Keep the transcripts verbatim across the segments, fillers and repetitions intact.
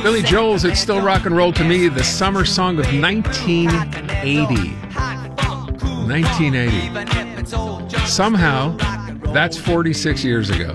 Billy Joel's It's Still Rock and Roll to Me, the summer song of nineteen eighty. nineteen eighty. Somehow, that's forty-six years ago.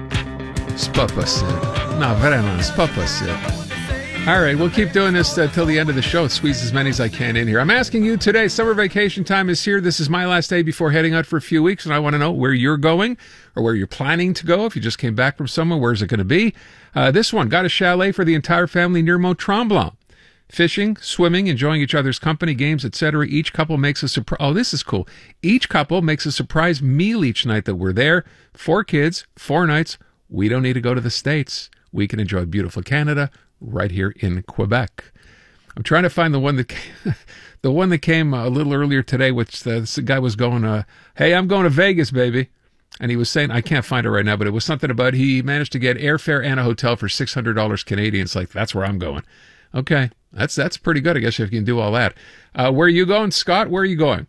Spapacit. No, vraiment, spapacit. All right, we'll keep doing this uh, till the end of the show. Squeeze as many as I can in here. I'm asking you today, summer vacation time is here. This is my last day before heading out for a few weeks, and I want to know where you're going or where you're planning to go. If you just came back from somewhere, where's it going to be? Uh, this one, got a chalet for the entire family near Mont Tremblant. Fishing, swimming, enjoying each other's company, games, et cetera. Each couple makes a surprise. Oh, this is cool. Each couple makes a surprise meal each night that we're there. Four kids, four nights. We don't need to go to the States. We can enjoy beautiful Canada right here in Quebec. I'm trying to find the one that came, the one that came a little earlier today, which the, the guy was going, uh, hey, I'm going to Vegas, baby. And he was saying, I can't find it right now, but it was something about he managed to get airfare and a hotel for six hundred dollars Canadian. It's like, that's where I'm going. Okay, that's that's pretty good, I guess, if you can do all that. Uh, where are you going, Scott? Where are you going?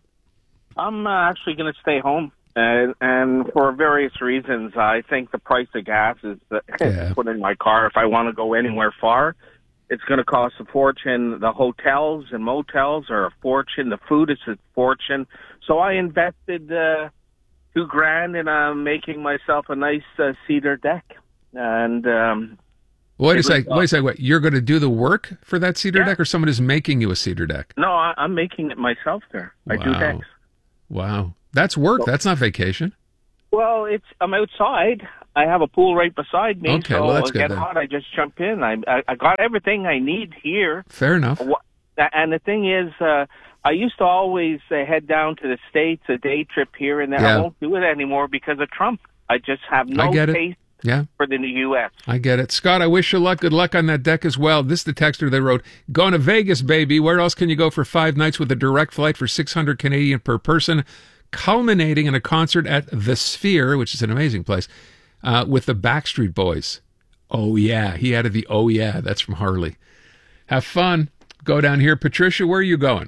I'm uh, actually going to stay home. And, and for various reasons, I think the price of gas is uh, Yeah. put in my car. If I want to go anywhere far, it's going to cost a fortune. The hotels and motels are a fortune. The food is a fortune. So I invested uh, two grand in uh, making myself a nice uh, cedar deck. And um, Wait a was, second. uh, Wait a second. Wait. You're going to do the work for that cedar Yeah. deck, or someone is making you a cedar deck? no, I, I'm making it myself there. I do Wow. decks. Wow. That's work. That's not vacation. Well, it's I'm outside. I have a pool right beside me. Okay, so well, that's I good get then. hot, I just jump in. I, I I got everything I need here. Fair enough. Wha- And the thing is, uh, I used to always uh, head down to the States, a day trip here and there. Yeah. I won't do it anymore because of Trump. I just have no I get it. taste Yeah, for the U S. I get it. Scott, I wish you luck. Good luck on that deck as well. This is the texter that wrote, going to Vegas, baby. Where else can you go for five nights with a direct flight for six hundred Canadian per person, culminating in a concert at The Sphere, which is an amazing place, uh, with the Backstreet Boys. Oh, yeah. He added the oh, yeah. That's from Harley. Have fun. Go down here. Patricia, where are you going?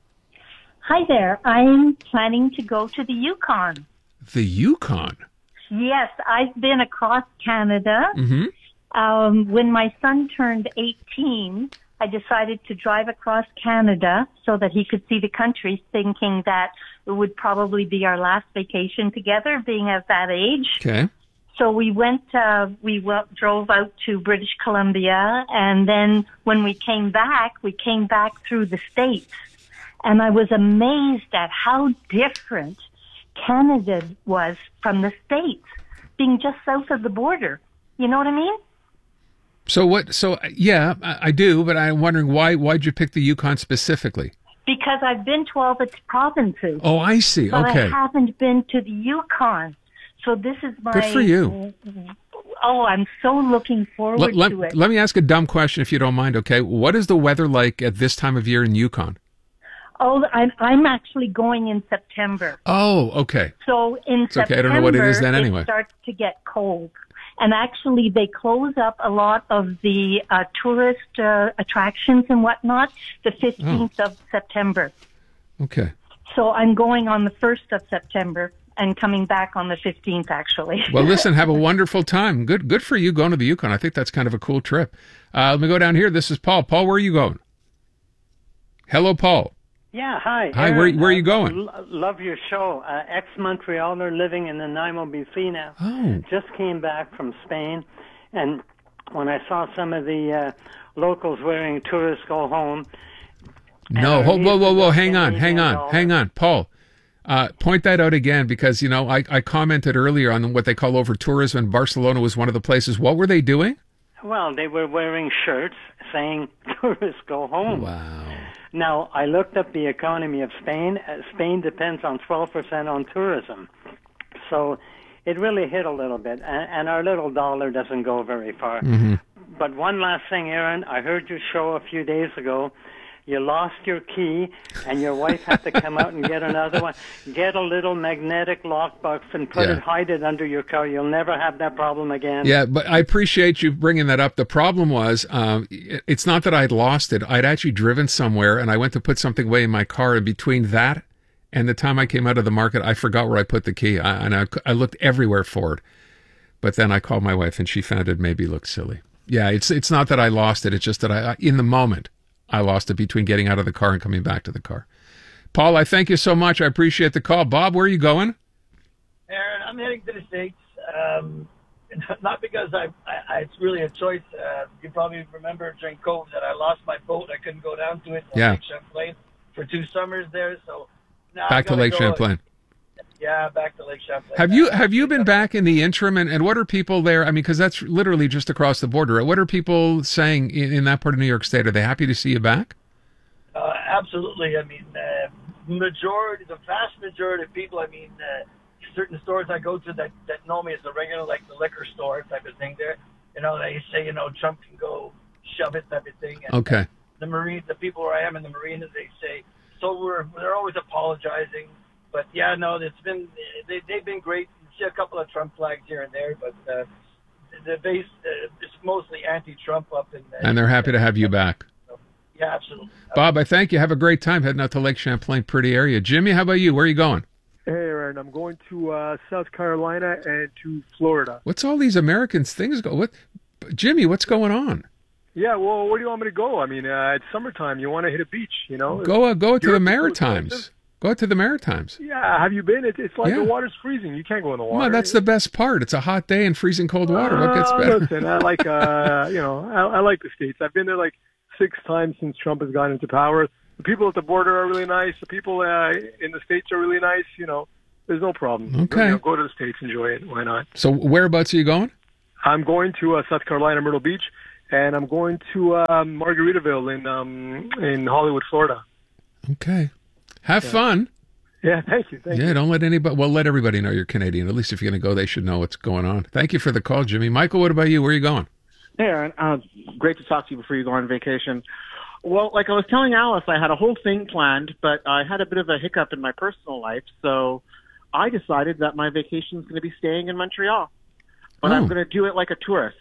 Hi there. I'm planning to go to the Yukon. The Yukon. Yes, I've been across Canada. Mm-hmm. Um, when my son turned eighteen, I decided to drive across Canada so that he could see the country, thinking that it would probably be our last vacation together, being at that age. Okay. So we went, uh, we w- drove out to British Columbia, and then when we came back, we came back through the States. And I was amazed at how different Canada was from the States, being just south of the border. You know what I mean? So what, so yeah, I, I do, but I'm wondering why, why'd you pick the Yukon specifically? Because I've been to all the provinces. Oh, I see. But Okay. I haven't been to the Yukon. So this is my... Good for you. Oh, I'm so looking forward Let, let, to it. let me ask a dumb question if you don't mind, okay? What is the weather like at this time of year in Yukon? Oh, I'm, I'm actually going in September. Oh, okay. So in It's okay, September, I don't know what it is then anyway. it starts to get cold. And actually, they close up a lot of the uh, tourist uh, attractions and whatnot the fifteenth Oh. of September. Okay. So I'm going on the first of September and coming back on the fifteenth, actually. Well, listen, have a wonderful time. Good good for you going to the Yukon. I think that's kind of a cool trip. Uh, let me go down here. This is Paul. Paul, where are you going? Hello, Paul. Yeah, hi. Hi, Aaron. where- where are you I going? lo- love your show. Uh, ex-Montrealer living in Nanaimo, B C now. Oh. Just came back from Spain, and when I saw some of the uh, locals wearing tourists go home. No, and hold, whoa, whoa, whoa, hang on, Canadian hang on, dollar. hang on. Paul, uh, point that out again because, you know, I, I commented earlier on what they call over tourism, and Barcelona was one of the places. What were they doing? Well, they were wearing shirts saying tourists go home. Wow. Now, I looked up the economy of Spain. Uh, Spain depends on twelve percent on tourism. So it really hit a little bit, and, and our little dollar doesn't go very far. Mm-hmm. But one last thing, Aaron, I heard your show a few days ago. You lost your key, and your wife had to come out and get another one. Get a little magnetic lockbox and put Yeah. it, hide it under your car. You'll never have that problem again. Yeah, but I appreciate you bringing that up. The problem was, um, it- it's not that I'd lost it. I'd actually driven somewhere, and I went to put something away in my car, and between that and the time I came out of the market, I forgot where I put the key, I, and I, I looked everywhere for it. But then I called my wife, and she found it maybe looked silly. Yeah, it's it's not that I lost it. It's just that I, in the moment, I lost it between getting out of the car and coming back to the car. Paul, I thank you so much. I appreciate the call. Bob, where are you going? Aaron, I'm heading to the States. Um, not because I, I, I, it's really a choice. Uh, you probably remember during COVID that I lost my boat. I couldn't go down to it. Yeah. Lake Champlain for two summers there. So now Back to Lake go. Champlain. Yeah, back to Lake Champlain. Have you have you been back in the interim, and, and what are people there? I mean, because that's literally just across the border. What are people saying in, in that part of New York State? Are they happy to see you back? Uh, absolutely. I mean, uh, majority, the vast majority of people, I mean, uh, certain stores I go to that, that know me as a regular, like the liquor store type of thing there, you know, they say, you know, Trump can go shove it type of thing. And Okay. The Marine, the people where I am in the marinas, they say, so we're, they're always apologizing. But yeah, no, it's been, they, they've been great. You see a couple of Trump flags here and there, but uh, the base uh, is mostly anti-Trump up in uh, And they're happy to have you back. So, yeah, absolutely. Bob, I thank you. Have a great time heading out to Lake Champlain, pretty area. Jimmy, how about you? Where are you going? Hey, Aaron, I'm going to uh, South Carolina and to Florida. What's all these Americans things go? What, Jimmy? What's going on? Yeah, well, where do you want me to go? I mean, uh, it's summertime. You want to hit a beach, you know? Go uh, go to Europe the is too Maritimes. expensive. Go Go to the Maritimes. Yeah, have you been? It, it's like Yeah. the water's freezing. You can't go in the water. Well, that's the best part. It's a hot day and freezing cold water. What gets Uh, better? Listen, I like, uh, you know, I, I like the States. I've been there like six times since Trump has gotten into power. The people at the border are really nice. The people uh, in the States are really nice. You know, there's no problem. Okay. You know, go to the States, enjoy it. Why not? So whereabouts are you going? I'm going to uh, South Carolina, Myrtle Beach, and I'm going to um, Margaritaville in um, in Hollywood, Florida. Okay. Have fun. Yeah, thank you. Thank Yeah, you. don't let anybody, well, let everybody know you're Canadian. At least if you're going to go, they should know what's going on. Thank you for the call, Jimmy. Michael, what about you? Where are you going? Hey, Aaron. Uh, great to talk to you before you go on vacation. Well, like I was telling Alice, I had a whole thing planned, but I had a bit of a hiccup in my personal life, so I decided that my vacation is going to be staying in Montreal. But Oh. I'm going to do it like a tourist.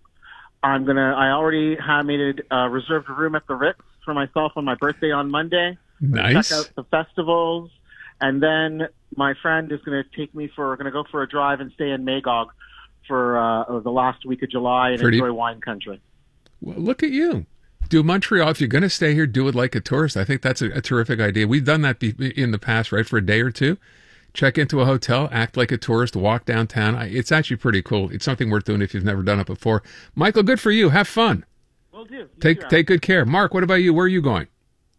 I'm going to, I already have made a uh, reserved a room at the Ritz for myself on my birthday on Monday. Nice. Check out the festivals. And then my friend is going to take me for, going to go for a drive and stay in Magog for uh, the last week of July and Pretty- enjoy wine country. Well, look at you. Do Montreal. If you're going to stay here, do it like a tourist. I think that's a, a terrific idea. We've done that be, in the past, right? For a day or two. Check into a hotel, act like a tourist, walk downtown. I, it's actually pretty cool. It's something worth doing if you've never done it before. Michael, good for you. Have fun. Will do. You Take too, take good care. Mark, what about you? Where are you going?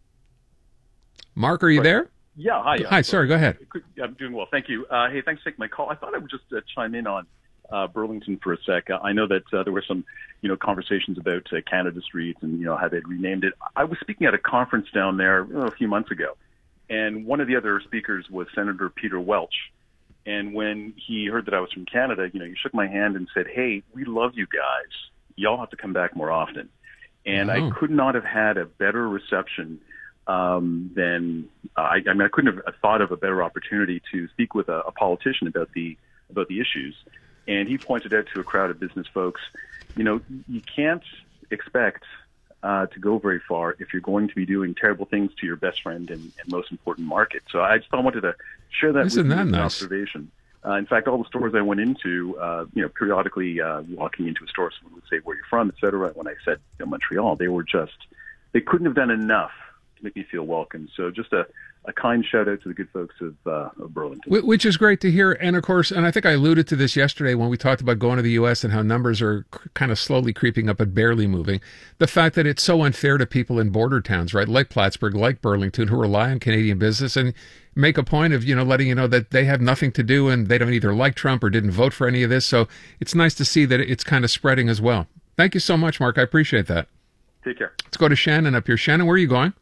Mark, are you there? Yeah, hi. Hi, sorry, go ahead. I'm doing well, thank you. Uh, hey, thanks for taking my call. I thought I would just uh, chime in on uh, Burlington for a sec. Uh, I know that uh, there were some, you know, conversations about uh, Canada Street and, you know, how they'd renamed it. I was speaking at a conference down there oh, a few months ago, and one of the other speakers was Senator Peter Welch. And when he heard that I was from Canada, you know, he shook my hand and said, hey, we love you guys. Y'all have to come back more often. And Oh. I could not have had a better reception um, than uh, I, I mean, I couldn't have thought of a better opportunity to speak with a, a politician about the about the issues. And he pointed out to a crowd of business folks, you know, you can't expect uh, to go very far if you're going to be doing terrible things to your best friend and, and most important market. So I just wanted to share that Isn't with you that as an nice? observation. Uh, in fact, all the stores I went into, uh, you know, periodically uh, walking into a store, someone would say where you're from, et cetera. When I said you know, Montreal, they were just, they couldn't have done enough to make me feel welcome. So just a, a kind shout out to the good folks of, uh, of Burlington. Wh- Which is great to hear. And of course, and I think I alluded to this yesterday when we talked about going to the U S and how numbers are c- kind of slowly creeping up but barely moving. The fact that it's so unfair to people in border towns, right, like Plattsburgh, like Burlington, who rely on Canadian business and make a point of, you know, letting you know that they have nothing to do and they don't either like Trump or didn't vote for any of this. So it's nice to see that it's kind of spreading as well. Thank you so much, Mark. I appreciate that. Take care. Let's go to Shannon up here. Shannon, where are you going?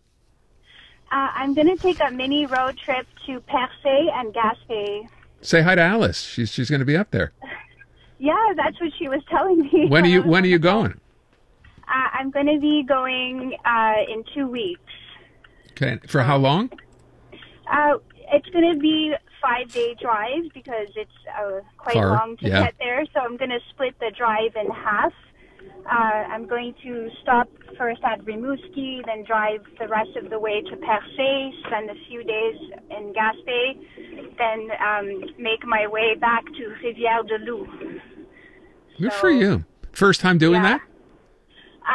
Uh, I'm going to take a mini road trip to Percé and Gaspé. Say hi to Alice. She's she's going to be up there. Yeah, that's what she was telling me. When are you when are you going? Uh, I'm going to be going uh, in two weeks. Okay. For how long? Uh, it's going to be five-day drive because it's uh, quite Far, long to yeah. get there. So I'm going to split the drive in half. Uh, I'm going to stop first at Rimouski, then drive the rest of the way to Percé, spend a few days in Gaspé, then um, make my way back to Rivière-du-Loup. Good So- for you. First time doing Yeah. that?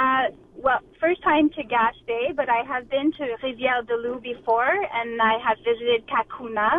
Uh, well, first time to Gaspé, but I have been to Rivière-du-Loup before, and I have visited Cacouna.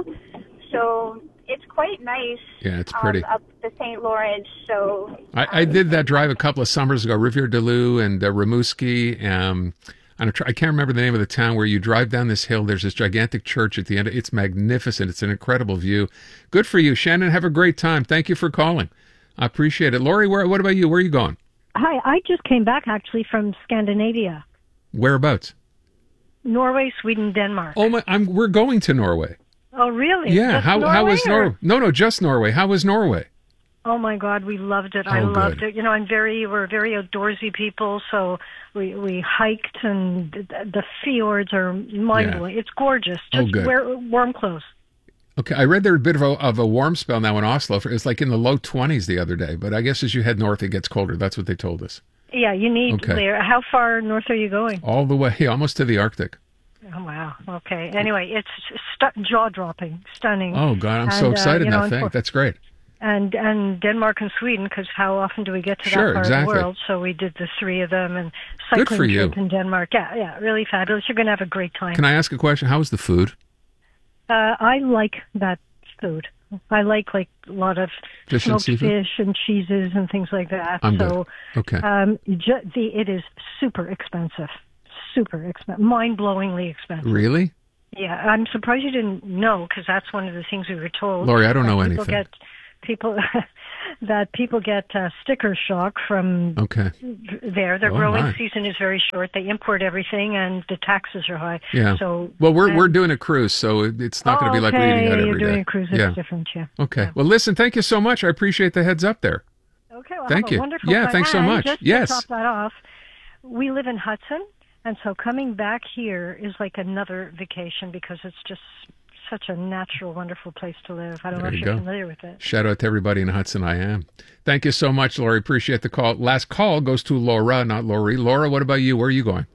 So it's quite nice. Yeah, it's pretty. Um, up the Saint Lawrence. So I, I did that drive a couple of summers ago, Rivière-du-Loup and uh, Rimouski. Um, I'm try- I can't remember the name of the town where you drive down this hill. There's this gigantic church at the end. It's magnificent. It's an incredible view. Good for you, Shannon. Have a great time. Thank you for calling. I appreciate it. Lori, where, what about you? Where are you going? Hi, I just came back actually from Scandinavia. Whereabouts? Norway, Sweden, Denmark. Oh my! I'm. We're going to Norway. Oh, really? Yeah. Just how Norway, how was or- Norway? No, no, just Norway. How was Norway? Oh my God, we loved it. I Oh, loved good. it. You know, I'm very, we're very outdoorsy people, so we we hiked, and the, the fjords are mind blowing. It's gorgeous. Oh, Just good. wear warm clothes. Okay, I read there's a bit of a, of a warm spell now in Oslo. It's like in the low twenties the other day, but I guess as you head north, it gets colder. That's what they told us. Yeah, you need Okay. layer. How far north are you going? All the way, almost to the Arctic. Oh wow. Okay. Anyway, it's stu- jaw dropping, stunning. Oh God, I'm so And, uh, excited you know, now. and Thank. for- That's great. and and Denmark and Sweden, because how often do we get to Sure, that part exactly. of the world? So we did the three of them, and Good cycling for you. trip in Denmark. Yeah, yeah, really fabulous. You're going to have a great time. Can I ask a question? How was the food? Uh, I like that food. I like like a lot of Fish and smoked seafood? fish and cheeses and things like that. I'm so good. Okay. um, ju- the it is super expensive, super expensive, mind-blowingly expensive. Really? Yeah, I'm surprised you didn't know, because that's one of the things we were told. Lori, I don't that know people anything. Get, people that people get uh, sticker shock from Okay. there. Their Oh, growing my. season is very short. They import everything, and the taxes are high. Yeah. So well, we're um, we're doing a cruise, so it- it's not going to be like we're eating out okay, every you're day. doing a cruise. It's yeah. different, yeah. Okay. Well, listen. Thank you so much. I appreciate the heads up there. Okay, well, Thank have a you. wonderful Yeah, time. thanks so And much. Just Yes. to top that off, we live in Hudson, and so coming back here is like another vacation, because it's just such a natural, wonderful place to live. I don't There know if you you're go. familiar with it. Shout out to everybody in Hudson. I am. Thank you so much, Lori. Appreciate the call. Last call goes to Laura, not Lori. Laura, what about you? Where are you going?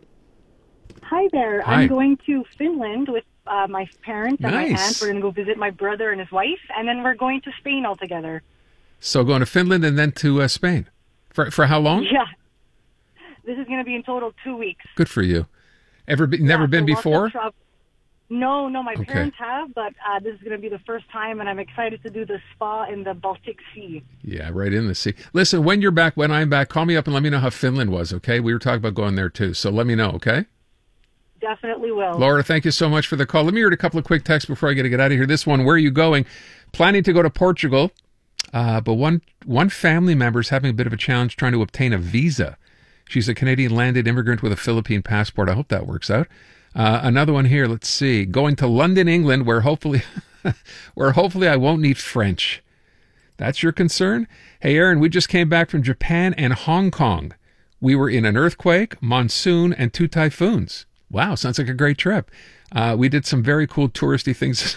Hi there. Hi. I'm going to Finland with uh, my parents and my Nice. aunt. We're going to go visit my brother and his wife, and then we're going to Spain all together. So going to Finland and then to uh, Spain. For for how long? Yeah. This is going to be in total two weeks. Good for you. Ever be, never Yeah, been so lots of before? travel- No, no, my Okay. parents have, but uh, this is going to be the first time, and I'm excited to do the spa in the Baltic Sea. Yeah, right in the sea. Listen, when you're back, when I'm back, call me up and let me know how Finland was, okay? We were talking about going there too, so let me know, okay? Definitely will. Laura, thank you so much for the call. Let me read a couple of quick texts before I get to get out of here. This one, where are you going? Planning to go to Portugal, uh, but one one family member is having a bit of a challenge trying to obtain a visa. She's a Canadian landed immigrant with a Philippine passport. I hope that works out. Uh, another one here, let's see. Going to London, England, where hopefully where hopefully I won't need French. That's your concern? Hey, Aaron, we just came back from Japan and Hong Kong. We were in an earthquake, monsoon, and two typhoons. Wow, sounds like a great trip. Uh, we did some very cool touristy things.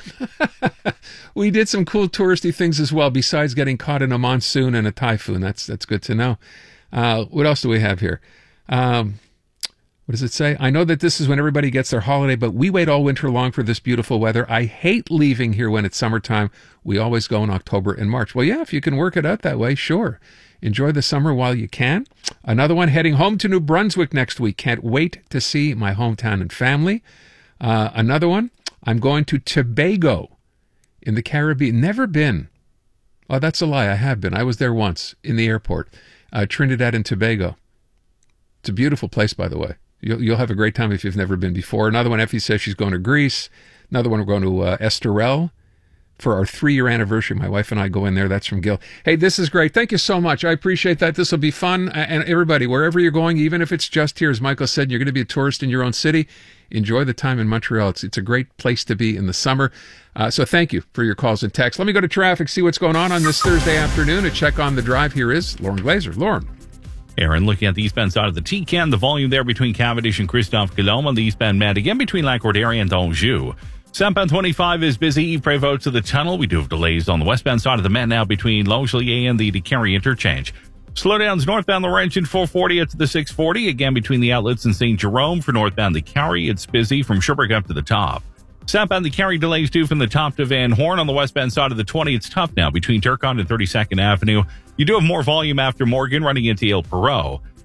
we did some cool touristy things as well, besides getting caught in a monsoon and a typhoon. That's that's good to know. Uh, what else do we have here? Um, what does it say? I know that this is when everybody gets their holiday, but we wait all winter long for this beautiful weather. I hate leaving here when it's summertime. We always go in October and March. Well, yeah, if you can work it out that way, sure. Enjoy the summer while you can. Another one, heading home to New Brunswick next week. Can't wait to see my hometown and family. Uh, another one, I'm going to Tobago in the Caribbean. Never been. Oh, that's a lie. I have been. I was there once in the airport. Uh, Trinidad and Tobago. It's a beautiful place, by the way. You'll, you'll have a great time if you've never been before. Another one, Effie says she's going to Greece. Another one, we're going to uh, Estoril for our three-year anniversary. My wife and I go in there. That's from Gil. Hey, this is great. Thank you so much. I appreciate that. This will be fun. And everybody, wherever you're going, even if it's just here, as Michael said, you're going to be a tourist in your own city. Enjoy the time in Montreal. It's, it's a great place to be in the summer. Uh, so thank you for your calls and texts. Let me go to traffic, see what's going on on this Thursday afternoon. A check on the drive. Here is Lauren Glazer. Lauren. Aaron, looking at the eastbound side of the T C A N, the volume there between Cavendish and Christophe Guillaume on the eastbound Med, again between Lac-Ardere and Anjou. Southbound twenty-five is busy. Yves Prévost to the tunnel. We do have delays on the westbound side of the Met now between Longueuil and the DeCarry interchange. Slowdowns northbound Laurentian four forty up to the six forty. Again between the outlets in Saint Jerome for northbound DeCarry. It's busy from Sherbrooke up to the top. Southbound DeCarry delays too from the top to Van Horn. On the westbound side of the twenty, it's tough now between Turcotte and thirty-second Avenue. You do have more volume after Morgan running into Il Perot.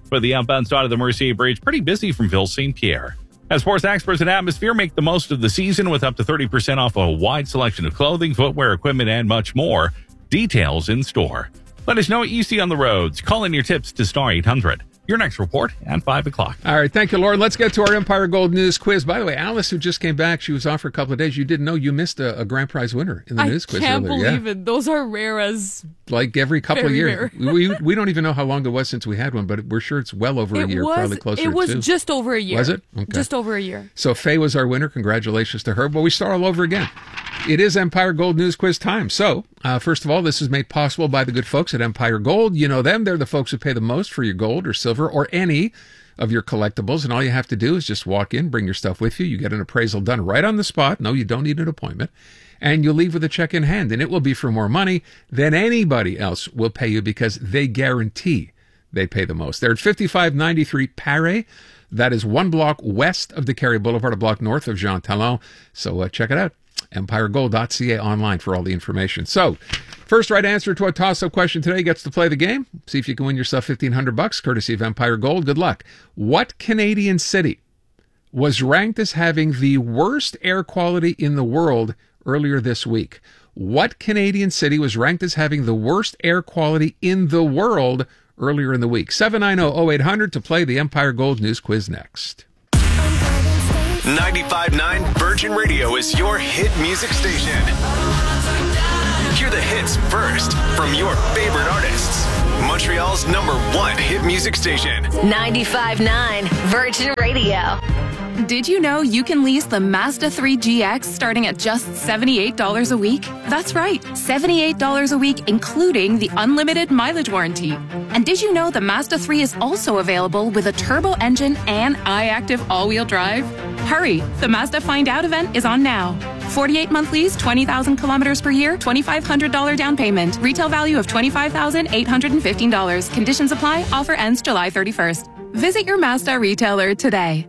For the outbound side of the Mercier Bridge, pretty busy from Ville Saint Pierre. As sports experts at Atmosphere make the most of the season with up to thirty percent off a wide selection of clothing, footwear, equipment, and much more. Details in store. Let us know what you see on the roads. Call in your tips to Star eight hundred. Your next report at five o'clock. All right. Thank you, Lauren. Let's get to our Empire Gold News quiz. By the way, Alice, who just came back, she was off for a couple of days. You didn't know you missed a, a grand prize winner in the I news quiz can't earlier. believe yeah. it. Those are rare as... Like every couple Very of years. rare. we, we don't even know how long it was since we had one, but we're sure it's well over It a year, was, probably closer it was to two. just over a year. Was it? Okay. Just over a year. So Faye was our winner. Congratulations to her. But we start all over again. It is Empire Gold News Quiz time. So, uh, first of all, this is made possible by the good folks at Empire Gold. You know them. They're the folks who pay the most for your gold or silver or any of your collectibles. And all you have to do is just walk in, bring your stuff with you. You get an appraisal done right on the spot. No, you don't need an appointment. And you'll leave with a check in hand. And it will be for more money than anybody else will pay you because they guarantee they pay the most. They're at fifty-five ninety-three Paris. That is one block west of the Carey Boulevard, a block north of Jean Talon. So uh, check it out. empire gold dot c a online for all the information. So, first right answer to a toss-up question today gets to play the game. See if you can win yourself fifteen hundred bucks, courtesy of Empire Gold. Good luck. What Canadian city was ranked as having the worst air quality in the world earlier this week? What Canadian city was ranked as having the worst air quality in the world earlier in the week? seven nine zero, zero eight hundred to play the Empire Gold News Quiz next. ninety-five point nine Virgin Radio is your hit music station. Hear the hits first from your favorite artists. Montreal's number one hit music station. ninety-five point nine Virgin Radio. Did you know you can lease the Mazda three G X starting at just seventy-eight dollars a week? That's right, seventy-eight dollars a week, including the unlimited mileage warranty. And did you know the Mazda three is also available with a turbo engine and iActive all-wheel drive? Hurry, the Mazda Find Out event is on now. forty-eight month lease, twenty thousand kilometers per year, twenty-five hundred dollars down payment. Retail value of twenty-five thousand eight hundred fifteen dollars. Conditions apply. Offer ends July thirty-first. Visit your Mazda retailer today.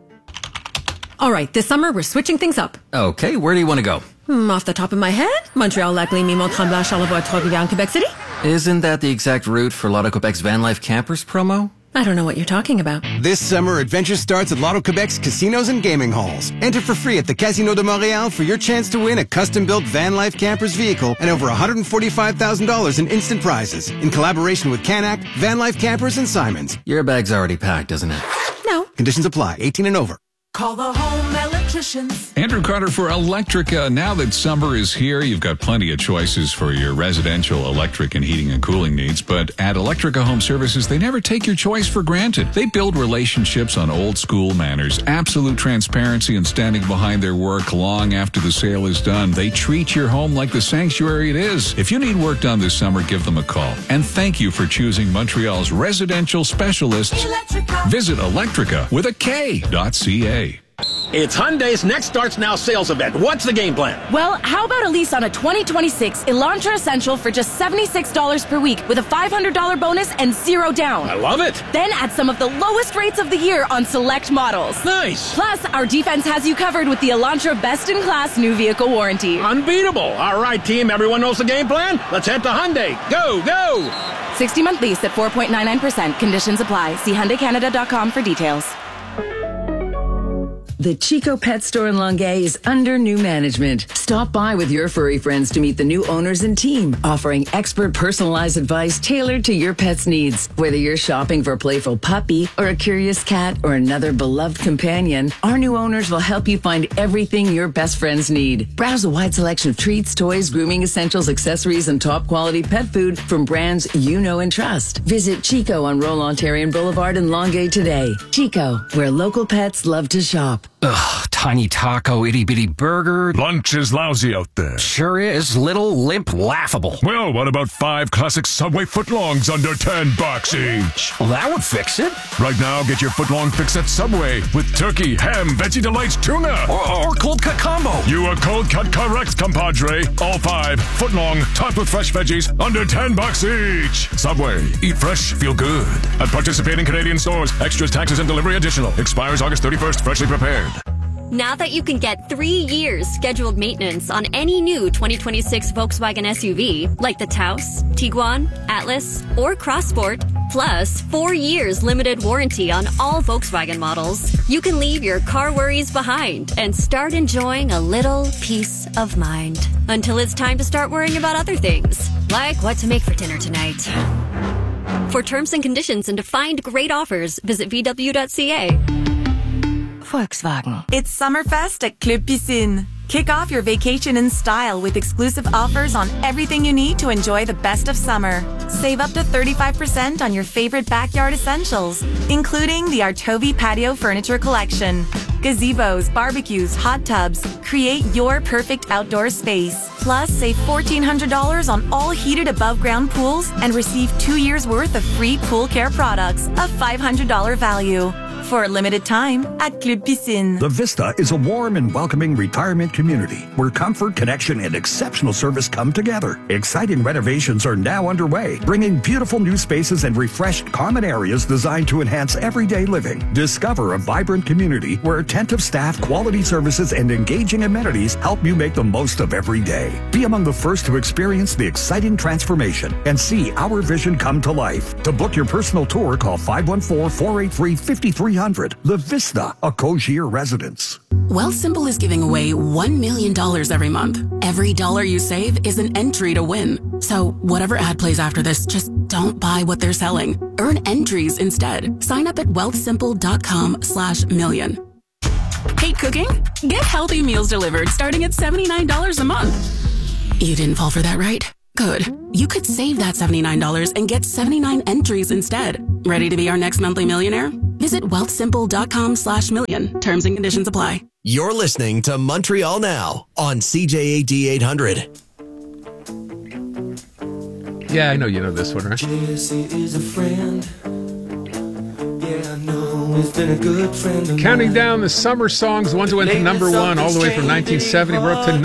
All right, this summer we're switching things up. Okay, where do you want to go? Hmm, off the top of my head, Montreal, Lac Lémy, Mont-Tremblant, Charlevoix, Trois-Rivières, Quebec City. Isn't that the exact route for Lotto Quebec's Van Life Campers promo? I don't know what you're talking about. This summer, adventure starts at Lotto Quebec's casinos and gaming halls. Enter for free at the Casino de Montréal for your chance to win a custom-built Van Life Campers vehicle and over one hundred forty-five thousand dollars in instant prizes in collaboration with Canac, Van Life Campers, and Simons. Your bag's already packed, isn't it? No. Conditions apply. eighteen and over. Call the home electricians. Andrew Carter for Electrica. Now that summer is here, you've got plenty of choices for your residential electric and heating and cooling needs. But at Electrica Home Services, they never take your choice for granted. They build relationships on old school manners, absolute transparency and standing behind their work long after the sale is done. They treat your home like the sanctuary it is. If you need work done this summer, give them a call. And thank you for choosing Montreal's residential specialists. Electrica. Visit Electrica with a K dot C A. It's Hyundai's Next Starts Now sales event. What's the game plan? Well, how about a lease on a twenty twenty-six Elantra Essential for just seventy-six dollars per week with a five hundred dollars bonus and zero down? I love it. Then add some of the lowest rates of the year on select models. Nice. Plus, our defense has you covered with the Elantra Best-in-Class New Vehicle Warranty. Unbeatable. All right, team. Everyone knows the game plan? Let's head to Hyundai. Go, go. sixty month lease at four point nine nine percent. Conditions apply. See Hyundai Canada dot com for details. The Chico Pet Store in Longueuil is under new management. Stop by with your furry friends to meet the new owners and team, offering expert personalized advice tailored to your pet's needs. Whether you're shopping for a playful puppy or a curious cat or another beloved companion, our new owners will help you find everything your best friends need. Browse a wide selection of treats, toys, grooming essentials, accessories, and top quality pet food from brands you know and trust. Visit Chico on Roland-Ontario Boulevard in Longueuil today. Chico, where local pets love to shop. Ugh, tiny taco, itty bitty burger. Lunch is lousy out there. Sure is. Little, limp, laughable. Well, what about five classic Subway footlongs under ten bucks each? Well, that would fix it. Right now, get your footlong fix at Subway with turkey, ham, veggie delights, tuna. Or, or cold cut combo. You are cold cut correct, compadre. All five footlong, topped with fresh veggies, under ten bucks each. Subway. Eat fresh, feel good. At participating Canadian stores. Extras, taxes, and delivery additional. Expires August thirty-first. Freshly prepared. Now that you can get three years scheduled maintenance on any new twenty twenty-six Volkswagen S U V, like the Taos, Tiguan, Atlas, or Crossport, Plus, four years limited warranty on all Volkswagen models. You can leave your car worries behind and start enjoying a little peace of mind. Until it's time to start worrying about other things, like what to make for dinner tonight. For terms and conditions and to find great offers, visit v w dot c a. Volkswagen. It's Summerfest at Club Piscine. Kick off your vacation in style with exclusive offers on everything you need to enjoy the best of summer. Save up to thirty-five percent on your favorite backyard essentials, including the Artovi Patio Furniture Collection. Gazebos, barbecues, hot tubs. Create your perfect outdoor space. Plus, save fourteen hundred dollars on all heated above-ground pools and receive two years' worth of free pool care products, a five hundred dollars value. For a limited time at Club Piscine. The Vista is a warm and welcoming retirement community where comfort, connection, and exceptional service come together. Exciting renovations are now underway, bringing beautiful new spaces and refreshed common areas designed to enhance everyday living. Discover a vibrant community where attentive staff, quality services, and engaging amenities help you make the most of every day. Be among the first to experience the exciting transformation and see our vision come to life. To book your personal tour, call five one four, four eight three, five three zero zero. The Vista, a Cogier residence. Wealthsimple is giving away one million dollars every month. Every dollar you save is an entry to win. So whatever ad plays after this, just don't buy what they're selling. Earn entries instead. Sign up at wealthsimple.com slash million. Hate cooking? Get healthy meals delivered starting at seventy-nine dollars a month. You didn't fall for that, right? Good. You could save that seventy-nine dollars and get seventy-nine entries instead. Ready to be our next monthly millionaire? Visit wealthsimple.com slash million. Terms and conditions apply. You're listening to Montreal Now on C J A D eight hundred. Yeah, I know you know this one, right? Jesse is a friend. Yeah, I know he's been a good friend. Counting down the summer songs, the ones that went to number one all the way from nineteen seventy. We're up to